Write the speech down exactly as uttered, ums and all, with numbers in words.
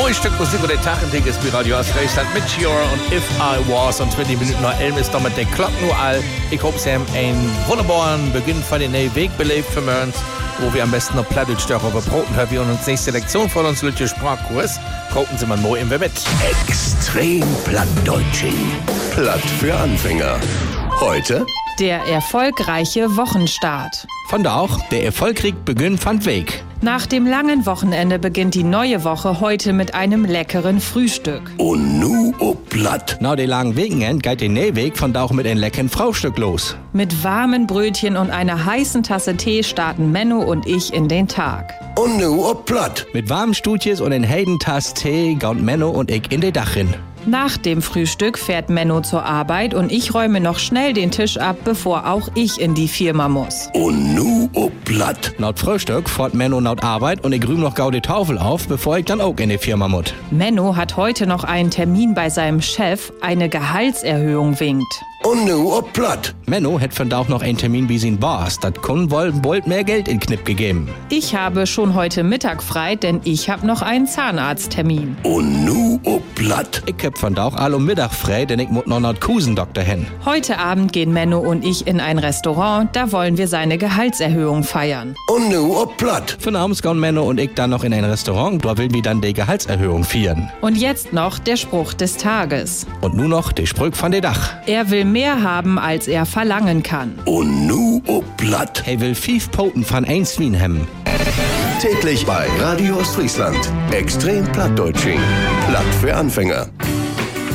Moin Stück Musik und der Tag in Dickes bei Radio Ostfriesland mit Chiora und If I Was. Und zwanzig Minuten nach elf ist damit der Glock nur all. Ich hoffe, Sie haben einen wunderbaren Beginn von den neuen Weg belebt für uns, wo wir am besten noch Plattdeutsch darüber broten haben. Wir uns nächste Lektion von uns, Lütje Sprachkurs. Broten Sie mal neu im mit. Extrem Plattdeutsching. Platt für Anfänger. Heute der erfolgreiche Wochenstart. Von da auch, der Erfolgreich Beginn fand Weg. Nach dem langen Wochenende beginnt die neue Woche heute mit einem leckeren Frühstück. Und nu ob Platt. Na, der langen Wegenend geht der Nähweg von da auch mit einem leckeren Frühstück los. Mit warmen Brötchen und einer heißen Tasse Tee starten Menno und ich in den Tag. Und nu ob Platt. Mit warmen Stutjes und einem heiden Tass Tee gaut Menno und ich in den Dach hin. Nach dem Frühstück fährt Menno zur Arbeit und ich räume noch schnell den Tisch ab, bevor auch ich in die Firma muss. Und nu ob Platt. Naut Frühstück fährt Menno naut Arbeit und ich rühm noch gau die Tafel auf, bevor ich dann auch in die Firma muss. Menno hat heute noch einen Termin bei seinem Chef, eine Gehaltserhöhung winkt. Und nu ob Platt. Menno hat von da auch noch einen Termin wie sein Boss. Das Kunden wollen bald mehr Geld in Knipp gegeben. Ich habe schon heute Mittag frei, denn ich habe noch einen Zahnarzttermin. Und nu ob Platt. Ich hab von da auch all um Mittag frei, denn ich muss noch nach Kusendoktor hin. Heute Abend gehen Menno und ich in ein Restaurant, da wollen wir seine Gehaltserhöhung feiern. Und nu ob Platt. Von abends gehen Menno und ich dann noch in ein Restaurant, da will wir dann die Gehaltserhöhung feiern. Und jetzt noch der Spruch des Tages. Und nun noch der Spruch von der Dach. Er will mehr haben, als er verlangen kann. Und nu ob Platt. Er will fünf Poten von ein Swin haben. Täglich bei Radio Ostfriesland. Extrem Plattdeutsching. Platt für Anfänger.